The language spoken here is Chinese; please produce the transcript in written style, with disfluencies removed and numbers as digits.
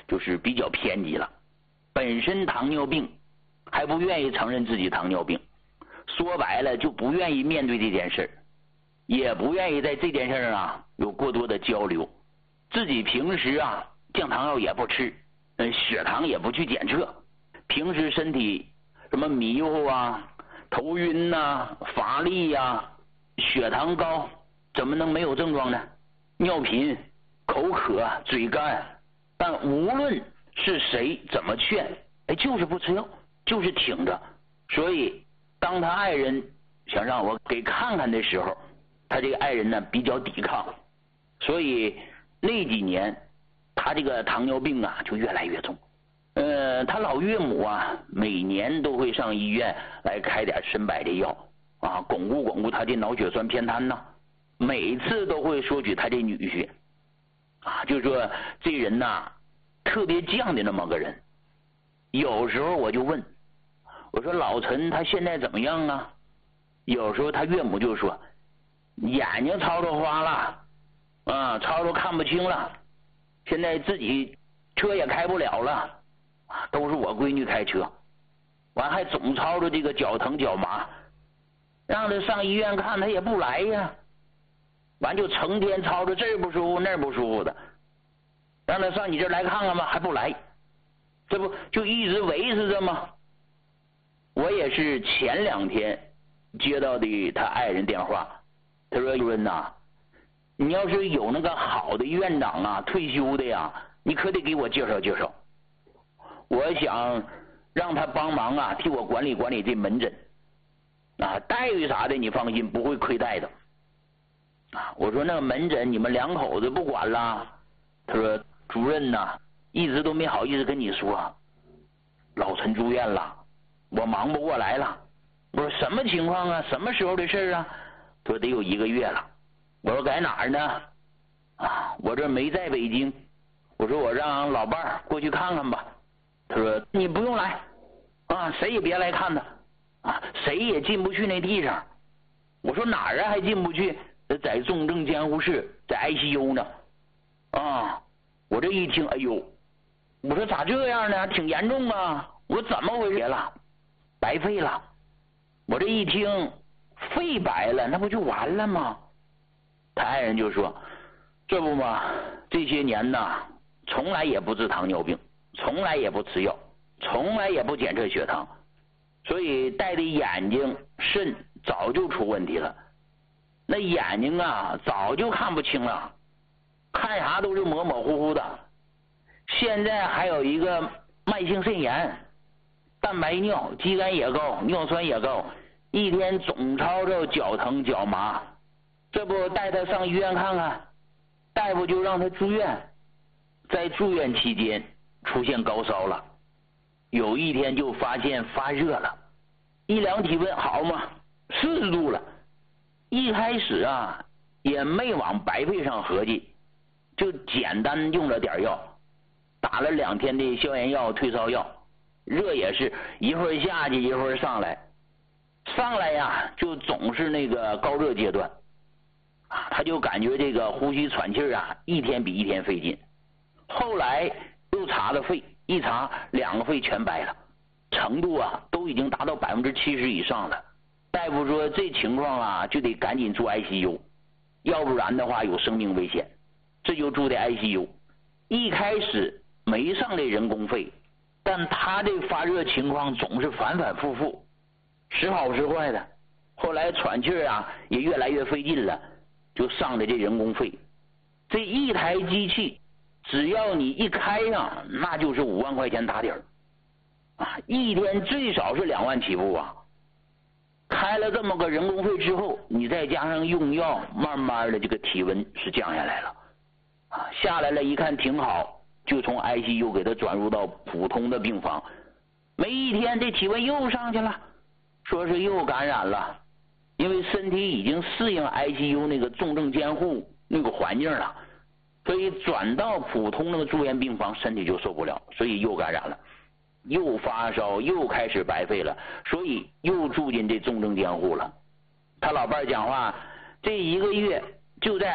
就是比较偏激了。本身糖尿病还不愿意承认自己糖尿病，说白了就不愿意面对这件事儿，也不愿意在这件事儿啊有过多的交流。自己平时啊降糖药也不吃，血糖也不去检测，平时身体什么迷糊啊、头晕呐、乏力呀、血糖高，怎么能没有症状呢？尿频、口渴、嘴干，但无论是谁怎么劝，就是不吃药，就是挺着。所以当他爱人想让我给看看的时候，他这个爱人呢比较抵抗，所以那几年他这个糖尿病啊就越来越重。他老岳母啊每年都会上医院来开点参柏的药啊，巩固他的脑血栓偏瘫呐。每次都会说起他这女婿啊，就说这人呐特别犟的那么个人。有时候我就问，我说老陈他现在怎么样啊？有时候他岳母就说眼睛吵着花了啊，吵着看不清了，现在自己车也开不了了，都是我闺女开车，完还总吵着这个脚疼脚麻，让他上医院看他也不来呀，完就成天吵着这儿不舒服那儿不舒服的，让他上你这儿来看看吧，还不来，这不就一直维持着吗？我也是前2天接到的他爱人电话，他说主任呐，你要是有那个好的院长啊退休的呀，你可得给我介绍介绍，我想让他帮忙啊替我管理管理这门诊啊，待遇啥的你放心不会亏待的啊。我说那个门诊你们2口子不管了？他说主任呐一直都没好意思跟你说，老陈住院了，我忙不过来了。我说什么情况啊？什么时候的事啊？他说得有1个月了。我说在哪儿呢？啊，我这没在北京。我说我让老伴儿过去看看吧。他说你不用来啊，谁也别来看他啊，谁也进不去那地方。我说哪儿啊还进不去？在重症监护室，在 ICU 呢。啊，我这一听，哎呦，我说咋这样呢？挺严重啊！我怎么回事了？白费了。我这一听肺白了，那不就完了吗？他爱人就说，这不嘛，这些年呐从来也不治糖尿病，从来也不吃药，从来也不检测血糖，所以带的眼睛肾早就出问题了，那眼睛啊早就看不清了，看啥都是模模糊糊的。现在还有一个慢性肾炎，蛋白尿，肌酐也高，尿酸也高，一天总吵着脚疼脚麻。这不带他上医院看看，大夫就让他住院。在住院期间出现高烧了，有一天就发现发热了，一量体温好嘛，40度了。一开始啊也没往白肺上合计，就简单用了点药，打了2天的消炎药退烧药，热也是一会儿下去一会儿上来，上来呀就总是那个高热阶段啊，他就感觉这个呼吸喘气啊一天比一天费劲。后来又查了肺，一查2个肺全白了，程度啊都已经达到70%以上了。大夫说这情况啊就得赶紧住 ICU， 要不然的话有生命危险。这就住的 ICU。 一开始没上这人工肺，但他这发热情况总是反反复复，时好时坏的，后来喘气啊也越来越费劲了，就上的这人工肺。这一台机器只要你一开上，那就是5万块钱打底儿啊，一天最少是2万起步啊。开了这么个人工肺之后，你再加上用药，慢慢的这个体温是降下来了啊，下来了一看挺好，就从 ICU 给他转入到普通的病房。没一天这体温又上去了，说是又感染了，因为身体已经适应 ICU 那个重症监护那个环境了，所以转到普通那个住院病房身体就受不了，所以又感染了，又发烧，又开始白肺了，所以又住进这重症监护了。他老伴讲话，这1个月就在